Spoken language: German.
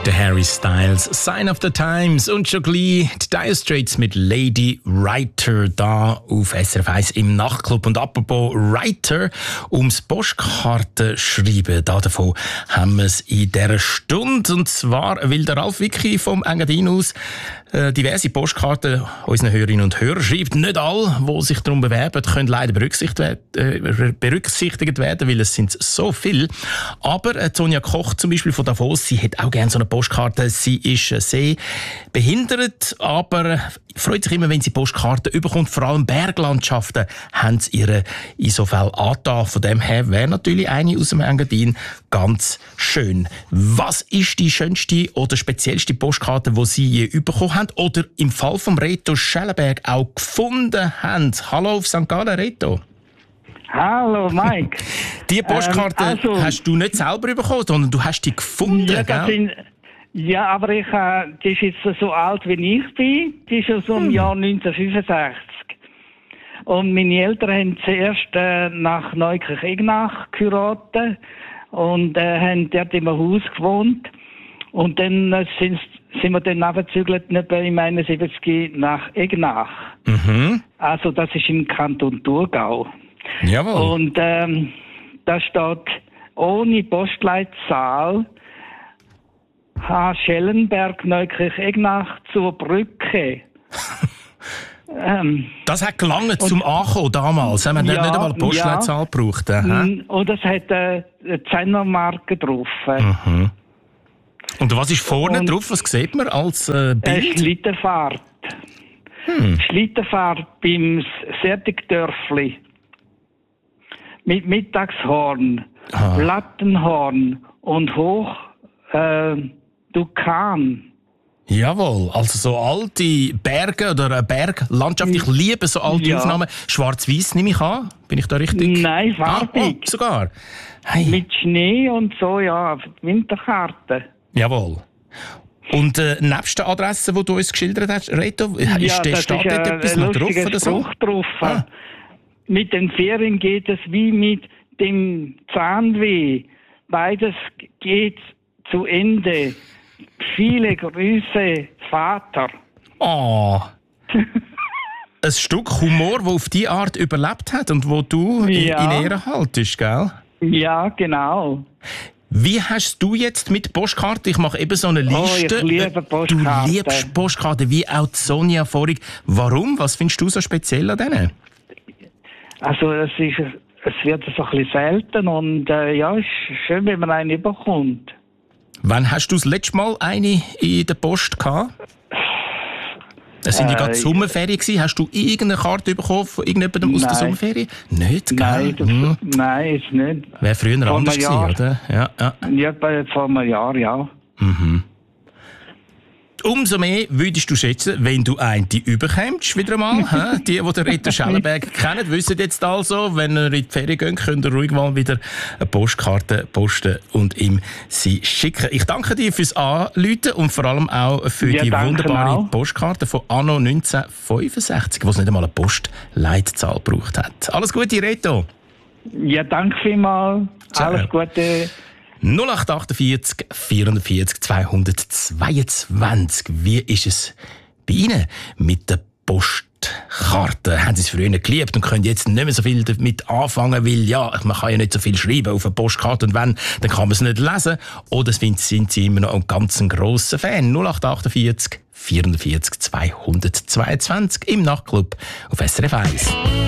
Der Harry Styles, Sign of the Times und schon gleich die Dire Straits mit Lady Writer da auf SRF 1 im Nachtclub. Und apropos Writer, ums Postkartenschreiben, davon haben wir es in dieser Stunde. Und zwar will der Ralf Wicki vom Engadin aus diverse Postkarten unseren Hörerinnen und Hörern schreibt. Nicht alle, die sich darum bewerben, können leider berücksichtigt werden, weil es sind so viele. Aber Sonja Koch zum Beispiel von Davos, sie hat auch gerne so eine Postkarte. Sie ist sehr behindert, aber freut sich immer, wenn sie Postkarten überkommt. Vor allem Berglandschaften haben sie ihre Isofell angetan. Von dem her wäre natürlich eine aus dem Engadin ganz schön. Was ist die schönste oder speziellste Postkarte, die Sie je bekommen haben oder im Fall von Reto Schellenberg auch gefunden haben? Hallo auf St. Gallen, Reto. Hallo Mike. Die Postkarte hast du nicht selber bekommen, sondern du hast die gefunden, gell? Ja, aber die ist jetzt so alt wie ich bin. Die ist aus dem Jahr 1965. Und meine Eltern haben zuerst nach Neukirch-Egnach geheiratet und haben dort im Haus gewohnt. Und dann sind wir dann abgezügelt im 71 nach Egnach. Mhm. Also das ist im Kanton Thurgau. Jawohl. Und da steht ohne Postleitzahl H. Schellenberg, Neukirch-Egnach zur Brücke. Das hat gelangt zum Ankommen damals. Haben wir nicht einmal die Postleitzahl gebraucht. Und das hat eine 10er-Marke drauf. Mhm. Und was ist vorne drauf? Was sieht man als Bild? Schlittenfahrt. Schlittenfahrt beim Sertigdörfli. Mit Mittagshorn, Lattenhorn und hoch Dukan. Jawohl, also so alte Berge oder eine Berglandschaft. Ich liebe so alte Aufnahmen. Schwarz-Weiß nehme ich an. Bin ich da richtig? Nein, farbig. Sogar. Hey. Mit Schnee und so, Winterkarte. Jawohl. Und nebst der Adresse, die du uns geschildert hast, Reto, steht dort etwas noch drauf oder so? Drauf. Mit den Ferien geht es wie mit dem Zahnweh. Beides geht zu Ende. Viele Grüße, Vater. Oh. Ein Stück Humor, das auf die Art überlebt hat und wo du in Ehren haltest, gell? Ja, genau. Wie hast du jetzt mit Postkarten? Ich mache eben so eine Liste. Ich liebe Postkarten. Du liebst Postkarten, wie auch Sonja vorhin. Warum? Was findest du so speziell an denen? Also es wird so ein bisschen selten und es ist schön, wenn man einen bekommt. Wann hast du das letzte Mal eine in der Post gehabt? Es sind ja gerade Sommerferien gewesen. Hast du irgendeine Karte bekommen von irgendjemandem aus der Sommerferien? Nicht, gell? Nein, ist nicht. Wäre früher anders gewesen, oder? Ja. Ja, vor einem Jahr, ja. Mhm. Umso mehr würdest du schätzen, wenn du eine überkommst, wieder einmal. Die den Reto Schellenberg kennen, wissen jetzt also, wenn ihr in die Ferien geht, könnt ihr ruhig mal wieder eine Postkarte posten und ihm sie schicken. Ich danke dir fürs Anrufen und vor allem auch für die wunderbare Postkarte von Anno 1965, die es nicht einmal eine Postleitzahl gebraucht hat. Alles Gute, Reto. Ja, danke vielmals. Alles Gute. 0848 440 222. Wie ist es bei Ihnen mit der Postkarte? Haben Sie es früher geliebt und können jetzt nicht mehr so viel damit anfangen, weil man kann ja nicht so viel schreiben auf eine Postkarte und wenn, dann kann man es nicht lesen. Oder sind Sie immer noch ein ganz grosser Fan? 0848 440 222 im Nachtclub auf SRF 1.